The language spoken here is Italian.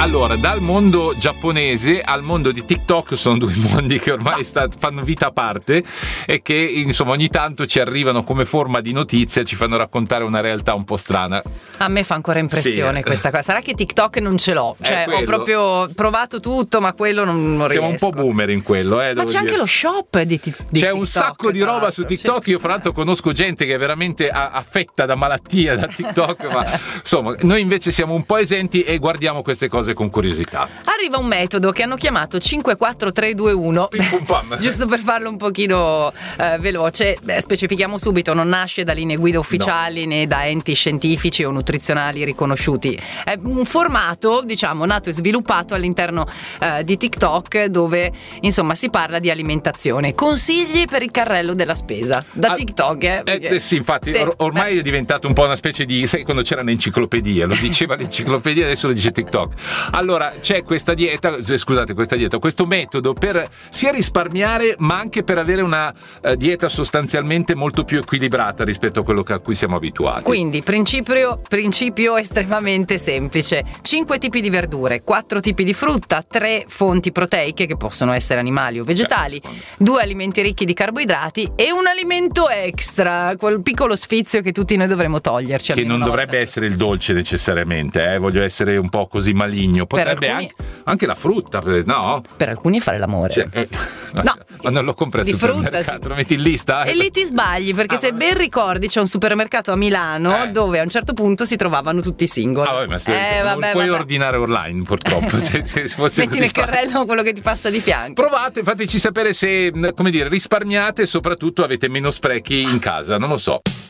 Allora, dal mondo giapponese al mondo di TikTok sono due mondi che ormai fanno vita a parte e che insomma ogni tanto ci arrivano come forma di notizia, ci fanno raccontare una realtà un po' strana. A me fa ancora impressione questa cosa. Sarà che TikTok non ce l'ho, cioè ho proprio provato tutto, ma quello non riesco. Siamo un po' boomer in quello, ma c'è anche lo shop di TikTok. C'è un sacco di roba su TikTok. Io fra l'altro conosco gente che è veramente affetta da malattia da TikTok, ma insomma noi invece siamo un po' esenti e guardiamo queste cose con curiosità. Arriva un metodo che hanno chiamato 54321, giusto per farlo un pochino veloce. Specifichiamo subito, non nasce da linee guida ufficiali né da enti scientifici o nutrizionali riconosciuti. È un formato, diciamo, nato e sviluppato all'interno di TikTok, dove insomma si parla di alimentazione, consigli per il carrello della spesa da TikTok. Sì, infatti ormai è diventato un po' una specie di, sai, quando c'era l'enciclopedia, lo diceva l'enciclopedia, adesso lo dice TikTok. Allora c'è questa dieta, questo metodo per sia risparmiare ma anche per avere una dieta sostanzialmente molto più equilibrata rispetto a quello a cui siamo abituati. Quindi principio estremamente semplice: 5 tipi di verdure, 4 tipi di frutta, 3 fonti proteiche che possono essere animali o vegetali, 2 alimenti ricchi di carboidrati e un alimento extra, quel piccolo sfizio che tutti noi dovremmo toglierci. Che non dovrebbe essere il dolce necessariamente, voglio essere un po' così maligno. Potrebbe anche la frutta, no? Per alcuni è fare l'amore. No, ma non lo compri al supermercato, lo metti in lista. E lì ti sbagli, perché se ben ricordi c'è un supermercato a Milano dove a un certo punto si trovavano tutti i singoli. Non puoi ordinare online, purtroppo. se fosse metti nel carrello quello che ti passa di fianco. Provate, fateci sapere se, come dire, risparmiate e soprattutto avete meno sprechi in casa, non lo so.